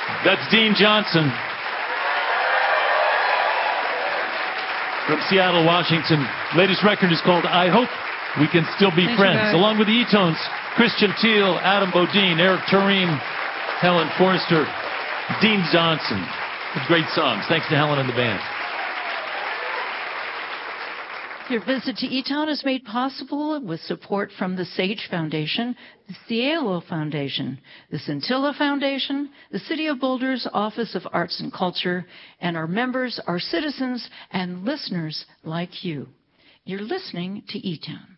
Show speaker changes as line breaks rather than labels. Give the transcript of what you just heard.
That's Dean Johnson from Seattle, Washington. Latest record is called I Hope We Can Still Be Friends. Along with the E-Tones, Christian Teal, Adam Bodine, Eric Turin, Helen Forrester, Dean Johnson. Great songs. Thanks to Helen and the band.
Your visit to E-Town is made possible with support from the SAGE Foundation, the Cielo Foundation, the Scintilla Foundation, the City of Boulder's Office of Arts and Culture, and our members, our citizens, and listeners like you. You're listening to E-Town.